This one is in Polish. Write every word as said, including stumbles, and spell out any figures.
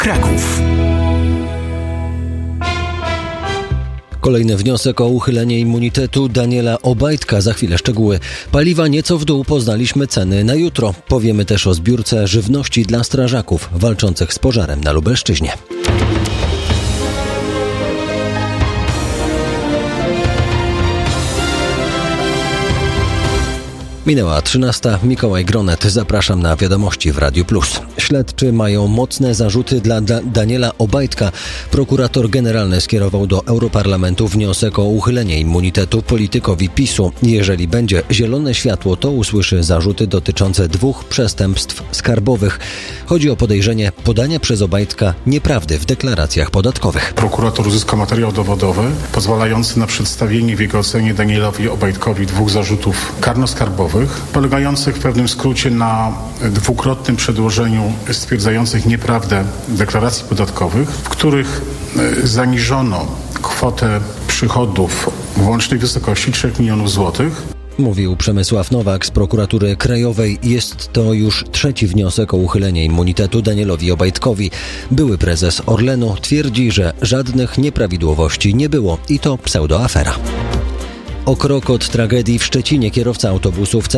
Kraków. Kolejny wniosek o uchylenie immunitetu Daniela Obajtka. Za chwilę szczegóły. Paliwa nieco w dół, poznaliśmy ceny na jutro. Powiemy też o zbiórce żywności dla strażaków walczących z pożarem na Lubelszczyźnie. Minęła trzynasta. Mikołaj Gronet. Zapraszam na wiadomości w Radiu Plus. Śledczy mają mocne zarzuty dla da- Daniela Obajtka. Prokurator generalny skierował do Europarlamentu wniosek o uchylenie immunitetu politykowi PiSu. Jeżeli będzie zielone światło, to usłyszy zarzuty dotyczące dwóch przestępstw skarbowych. Chodzi o podejrzenie podania przez Obajtka nieprawdy w deklaracjach podatkowych. Prokurator uzyskał materiał dowodowy pozwalający na przedstawienie w jego ocenie Danielowi Obajtkowi dwóch zarzutów karnoskarbowych, polegających w pewnym skrócie na dwukrotnym przedłożeniu stwierdzających nieprawdę deklaracji podatkowych, w których zaniżono kwotę przychodów w łącznej wysokości trzech milionów złotych. Mówił Przemysław Nowak z Prokuratury Krajowej. Jest to już trzeci wniosek o uchylenie immunitetu Danielowi Obajtkowi. Były prezes Orlenu twierdzi, że żadnych nieprawidłowości nie było i to pseudoafera. O krok od tragedii w Szczecinie kierowca autobusu w